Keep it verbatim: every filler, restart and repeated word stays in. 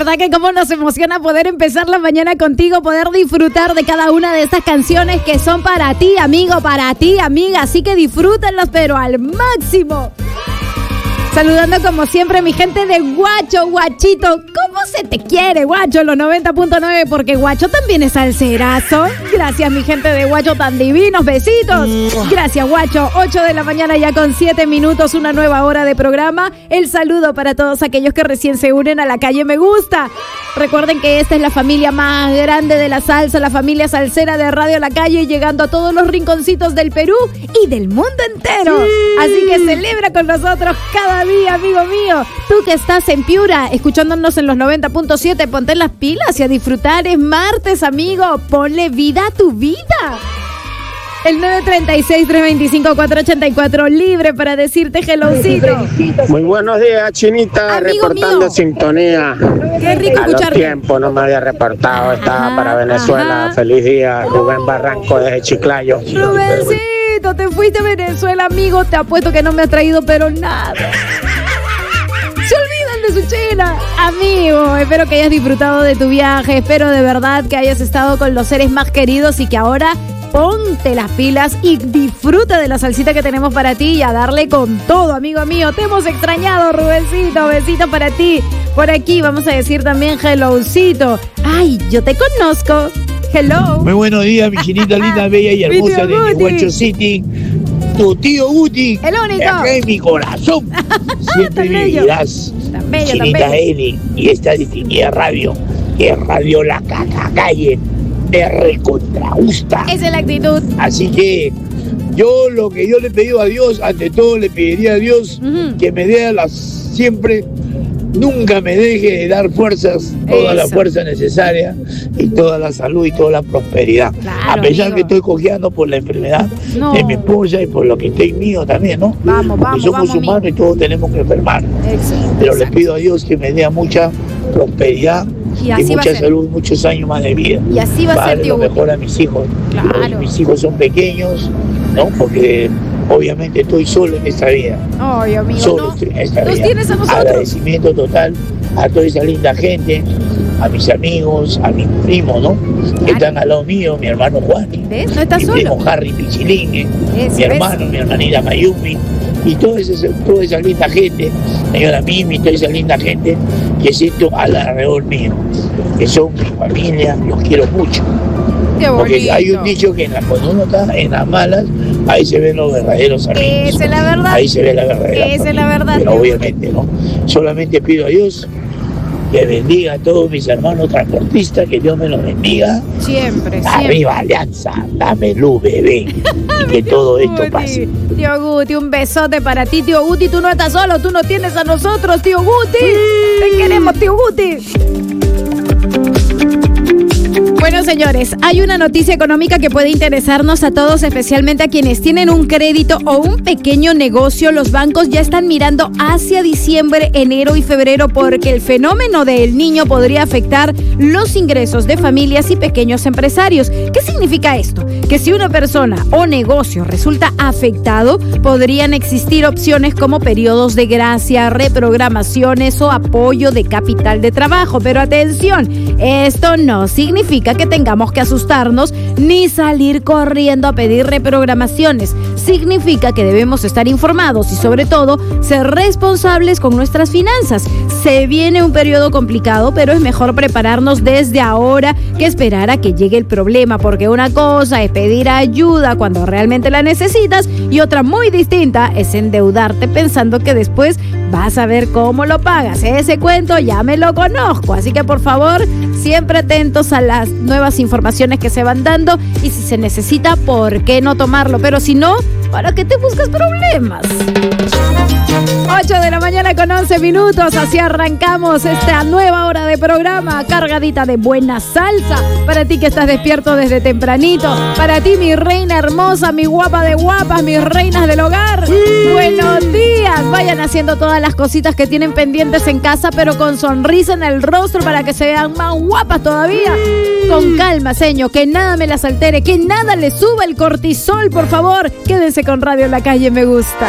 verdad que cómo nos emociona poder empezar la mañana contigo, poder disfrutar de cada una de estas canciones que son para ti, amigo, para ti, amiga. Así que disfrútenlas, pero al máximo. Saludando como siempre mi gente de Guacho, Guachito. ¿Cómo se te quiere, Guacho? Los noventa punto nueve, porque Guacho también es salserazo. Gracias, mi gente de Guacho, tan divinos. Besitos. Gracias, Guacho. ocho de la mañana ya con siete minutos, una nueva hora de programa. El saludo para todos aquellos que recién se unen a la calle Me Gusta. Recuerden que esta es la familia más grande de la salsa, la familia salsera de Radio La Calle, llegando a todos los rinconcitos del Perú y del mundo entero. Sí. Así que celebra con nosotros cada día, amigo mío. Tú que estás en Piura, escuchándonos en los noventa punto siete, ponte las pilas y a disfrutar. Es martes, amigo. Ponle vida a tu vida. El nueve tres seis, tres dos cinco, cuatro ocho cuatro, libre para decirte helloncito. Muy buenos días, Chinita, amigo reportando mío. Sintonía. Qué rico a escucharte. los tiempos no me había reportado, estaba Ajá, para Venezuela. ajá. Feliz día, Rubén Barranco desde Chiclayo. Rubencito, te fuiste a Venezuela, amigo. Te apuesto que no me has traído, pero nada. Se olvidan de su chela. Amigo, espero que hayas disfrutado de tu viaje. Espero de verdad que hayas estado con los seres más queridos y que ahora ponte las pilas y disfruta de la salsita que tenemos para ti y a darle con todo, amigo mío. Te hemos extrañado, Rubencito. Besito para ti. Por aquí vamos a decir también helloncito. Ay, yo te conozco. Hello. Muy buenos días, mi chinita linda, bella y hermosa de mi Guacho City. Tu tío Guti. El único. Acá en mi corazón. Siempre Tan bello. vivirás, Tan bello, tan Chinita bello. Eli. Y esta distinguida radio, que es Radio La Caca Calle, me recontra gusta. Esa es la actitud. Así que yo lo que yo le he pedido a Dios, ante todo le pediría a Dios Ujú. que me dé a las siempre, nunca me deje de dar fuerzas, toda la Eso. fuerza necesaria y toda la salud y toda la prosperidad. Claro, a pesar amigo. que estoy cojeando por la enfermedad No. de mi esposa y por lo que estoy mío también, ¿no? Vamos, Porque vamos, somos vamos, humanos amigo. y todos tenemos que enfermar. Exacto. Pero le Exacto. pido a Dios que me dé mucha prosperidad Y y, así va a mucha ser. salud, muchos años más de vida. Y así va a Para ser, darle tío lo Guti. mejor a mis hijos. Claro. Mis hijos son pequeños, ¿no? Porque obviamente estoy solo en esta vida. Ay, amigo, Solo no. estoy en esta Nos vida. tienes a nosotros. Agradecimiento total a toda esa linda gente, a mis amigos, a mis primos, ¿no? Que Claro. están al lado mío, mi hermano Juan, ¿Ves? No estás mi solo. primo Harry Pichilingue, Eso, mi ¿ves? hermano, mi hermanita Mayumi, y toda esa, toda esa linda gente, señora Mimi, toda esa linda gente que siento alrededor mío, que son mi familia, los quiero mucho. Qué Porque bonito. hay un dicho que en la, cuando uno está en las malas, ahí se ven los verdaderos amigos. Esa es la verdad. Ahí se ve la verdadera Esa es familia. la verdad, Pero tío. obviamente, ¿no? Solamente pido a Dios que bendiga a todos mis hermanos transportistas, que Dios me los bendiga. Siempre, siempre. Arriba Alianza, dame luz, bebé. Y que todo esto Guti. pase. Tío Guti, un besote para ti, tío Guti. Tú no estás solo, tú no tienes a nosotros, tío Guti. Te queremos, tío Guti. Bueno, señores, hay una noticia económica que puede interesarnos a todos, especialmente a quienes tienen un crédito o un pequeño negocio. Los bancos ya están mirando hacia diciembre, enero y febrero porque el fenómeno del Niño podría afectar los ingresos de familias y pequeños empresarios. ¿Qué significa esto? Que si una persona o negocio resulta afectado, podrían existir opciones como periodos de gracia, reprogramaciones o apoyo de capital de trabajo. Pero atención, esto no significa que tengamos que asustarnos ni salir corriendo a pedir reprogramaciones. Significa que debemos estar informados y sobre todo ser responsables con nuestras finanzas. Se viene un periodo complicado, pero es mejor prepararnos desde ahora que esperar a que llegue el problema, porque una cosa es pedir ayuda cuando realmente la necesitas y otra muy distinta es endeudarte pensando que después vas a ver cómo lo pagas. Ese cuento ya me lo conozco, así que por favor, siempre atentos a las nuevas informaciones que se van dando y si se necesita, ¿por qué no tomarlo? Pero si no, ¿para qué te buscas problemas? ocho de la mañana con once minutos, así arrancamos esta nueva hora de programa cargadita de buena salsa. Para ti que estás despierto desde tempranito, para ti mi reina hermosa, mi guapa de guapas, mis reinas del hogar. Buenos días, vayan haciendo todas las cositas que tienen pendientes en casa, pero con sonrisa en el rostro para que se vean más guapas todavía. Con calma, señor, que nada me las altere, que nada le suba el cortisol, por favor. Quédense con Radio La Calle Me Gusta.